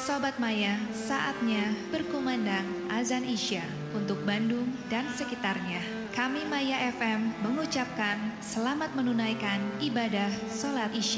Sobat Maya, saatnya berkumandang azan Isya untuk Bandung dan sekitarnya. Kami Maya FM mengucapkan selamat menunaikan ibadah sholat Isya.